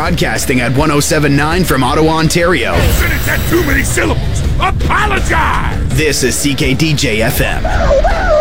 broadcasting at 107.9 from Ottawa, Ontario. It's had too many syllables. Apologize! This is CKDJ FM.